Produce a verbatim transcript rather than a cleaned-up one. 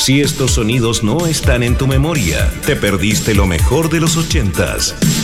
Si estos sonidos no están en tu memoria, te perdiste lo mejor de los ochentas.